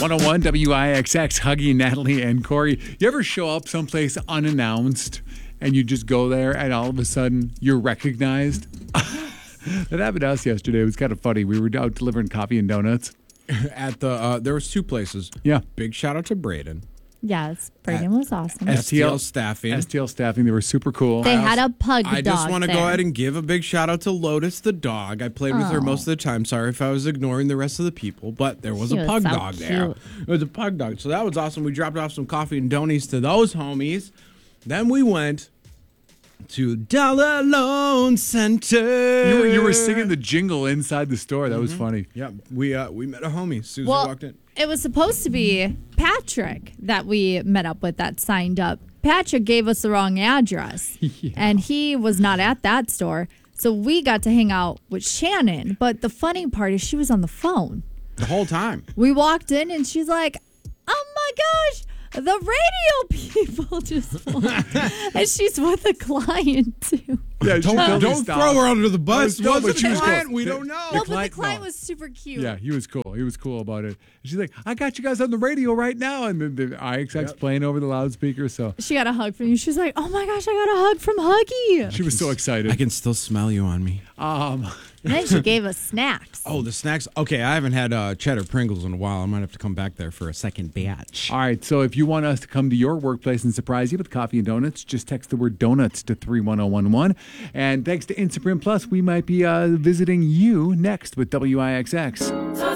101 WIXX, Huggy, Natalie, and Corey. You ever show up someplace unannounced and you just go there and all of a sudden you're recognized? That happened to us yesterday. It was kind of funny. We were out delivering coffee and donuts. At the there was two places. Yeah. Big shout out to Braden. Yes, Braden was awesome. STL Staffing. STL Staffing. They were super cool. They had a pug dog I just want to there. go ahead and give a big shout out to Lotus the dog. I played with her most of the time. Sorry if I was ignoring the rest of the people, but there was She a was pug so dog there. cute. It was a pug dog. So that was awesome. We dropped off some coffee and donuts to those homies. Then we went to Dollar Loan Center. You were singing the jingle inside the store. That was funny. Yeah, we met a homie as soon as we Well, walked in. it was supposed to be Patrick that we met up with that signed up. Patrick gave us the wrong address, and he was not at that store. So we got to hang out with Shannon. But the funny part is she was on the phone. The whole time. We walked in, and she's like, oh, my gosh. The radio people just won. And she's with a client, too. Yeah, Don't throw her under the bus. No, Was but it she a was client? cool. We don't know. No, but the client- client no. was super cute. Yeah, he was cool. He was cool about it. And she's like, I got you guys on the radio right now. And the IXX playing over the loudspeaker. So She got a hug from you. She's like, oh, my gosh, I got a hug from Huggy. she was so excited. I can still smell you on me. And then she gave us snacks. Oh, the snacks. Okay, I haven't had cheddar Pringles in a while. I might have to come back there for a second batch. All right, so if you want us to come to your workplace and surprise you with coffee and donuts, just text the word donuts to 31011. And thanks to Instagram Plus, we might be visiting you next with WIXX.